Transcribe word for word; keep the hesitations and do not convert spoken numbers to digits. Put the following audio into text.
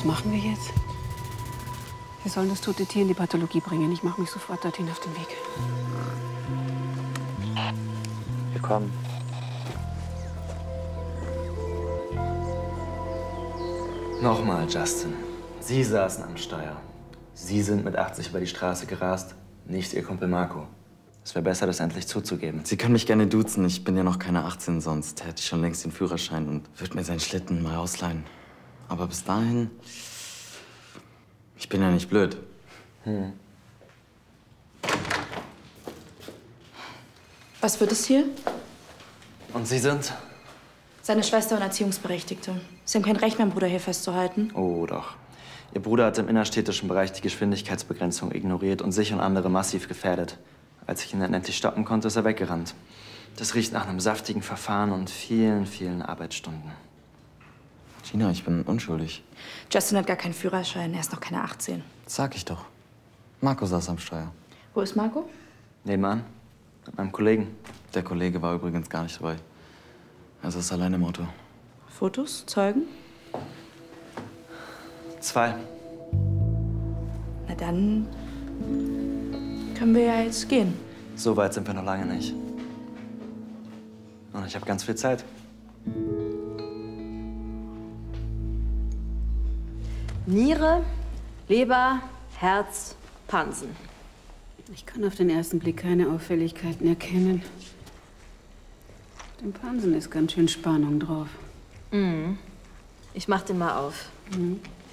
machen wir jetzt? Wir sollen das tote Tier in die Pathologie bringen. Ich mache mich sofort dorthin auf den Weg. Wir kommen. Nochmal, Justin. Sie saßen am Steuer. Sie sind mit achtzig über die Straße gerast, nicht Ihr Kumpel Marco. Es wäre besser, das endlich zuzugeben. Sie können mich gerne duzen. Ich bin ja noch keine achtzehn, sonst hätte ich schon längst den Führerschein und würde mir seinen Schlitten mal ausleihen. Aber bis dahin... Ich bin ja nicht blöd. Hm. Was wird es hier? Und Sie sind? Seine Schwester und Erziehungsberechtigte. Sie haben kein Recht, meinen Bruder hier festzuhalten. Oh, doch. Ihr Bruder hat im innerstädtischen Bereich die Geschwindigkeitsbegrenzung ignoriert und sich und andere massiv gefährdet. Als ich ihn dann endlich stoppen konnte, ist er weggerannt. Das riecht nach einem saftigen Verfahren und vielen, vielen Arbeitsstunden. Gina, ich bin unschuldig. Justin hat gar keinen Führerschein. Er ist noch keine achtzehn. Das sag ich doch. Marco saß am Steuer. Wo ist Marco? Nebenan. Mit meinem Kollegen. Der Kollege war übrigens gar nicht dabei. Er saß allein im Auto. Fotos? Zeugen? Zwei. Na dann können wir ja jetzt gehen. So weit sind wir noch lange nicht. Und ich habe ganz viel Zeit. Niere, Leber, Herz, Pansen. Ich kann auf den ersten Blick keine Auffälligkeiten erkennen. Auf dem Pansen ist ganz schön Spannung drauf. Mhm. Ich mach den mal auf. Mhm.